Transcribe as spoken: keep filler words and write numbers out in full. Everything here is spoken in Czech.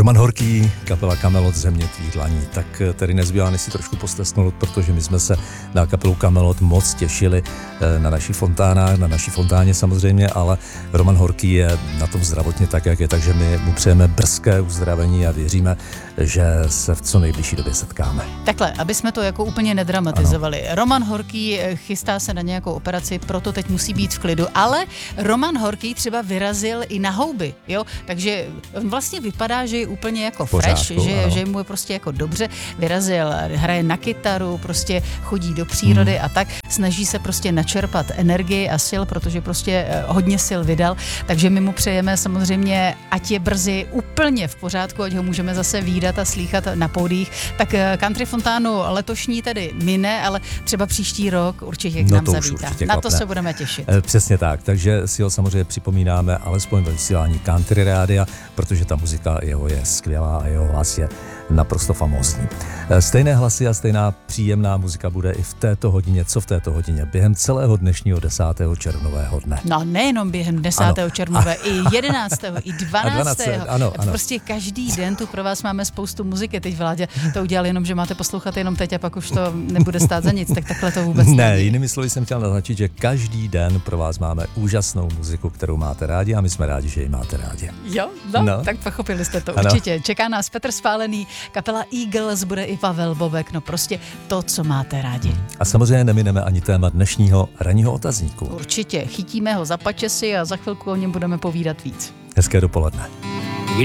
Roman Horký, kapela Kamelot, Země tvých dlaní. Tak tedy nezbývá, než si trošku postesknout, protože my jsme se na kapelu Kamelot moc těšili na naší fontánách, na naší fontáně samozřejmě, ale Roman Horký je na tom zdravotně tak, jak je, takže my mu přejeme brzké uzdravení a věříme, že se v co nejbližší době setkáme. Takhle, aby jsme to jako úplně nedramatizovali. Ano. Roman Horký chystá se na nějakou operaci, proto teď musí být v klidu, ale Roman Horký třeba vyrazil i na houby, jo, takže on vlastně vypadá, že je úplně jako Pořádku, fresh, že, že mu je prostě jako dobře, vyrazil, hraje na kytaru, prostě chodí do přírody hmm. a tak, snaží se prostě načerpat energii a sil, protože prostě hodně sil vydal, takže my mu přejeme samozřejmě, ať je brzy úplně v pořádku, ať ho můžeme zase vídat a slýchat na pódiích. Tak Country Fontánu letošní tedy mine, ale třeba příští rok určitě k no nám to zavítá. Na to se budeme těšit. Přesně tak, takže si ho samozřejmě připomínáme alespoň ve vysílání Country Rádia, protože ta muzika jeho je skvělá a jeho hlas je naprosto famózní. Stejné hlasy a stejná příjemná muzika bude i v této hodině, co v této hodině, během celého dnešního desátého červnového dne. No nejenom během desátého červnové, i jedenáctého, i dvanáctého Ano, ano. Prostě každý den tu pro vás máme spoustu muziky. Teď Vláďa to udělal jenom, že máte poslouchat jenom teď a pak už to nebude stát za nic, tak takhle to vůbec ne. není. Jinými slovy jsem chtěl naznačit, že každý den pro vás máme úžasnou muziku, kterou máte rádi a my jsme rádi, že ji máte rádi. Jo, no, no. tak pochopili jste to ano. určitě. Čeká nás Petr Spálený, kapela Eagles, bude i Pavel Bobek, no prostě to, co máte rádi. A samozřejmě nemineme ani téma dnešního ranního otazníku. Určitě, chytíme ho za pačesy a za chvilku o něm budeme povídat víc. Hezké dopoledne.